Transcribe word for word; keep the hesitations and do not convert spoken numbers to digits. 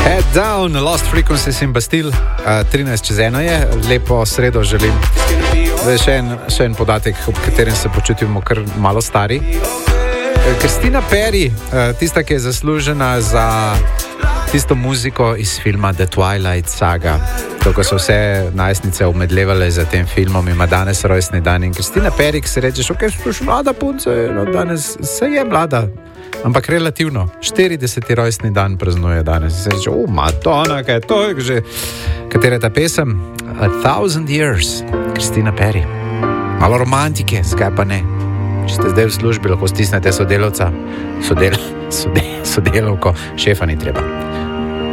Head Down, Lost Frequencies in Bastille, uh, trinajst čez eno je, lepo sredo želim. Zdaj še en, še en podatek, ob katerem se počutimo kar malo stari. Christina Perry, uh, tista, ki je zaslužena za tisto muziko iz filma The Twilight Saga. To, ko so vse najstnice omedlevale za tem filmom, ima danes rojstni dan. In Christina Perry, ki se rečeš, ok, sluš mlada punca, no, danes se je mlada, ampak relativno. štirideseti rojstni dan praznuje danes. Se reče, o, Madonna, kaj je to, že, katera je ta pesem? A Thousand Years, Christina Perry. Malo romantike, zakaj pa ne? Če ste zdaj v službi, lahko stisnete sodelavca, sodel, sodel, sodelavko, šefa ni treba.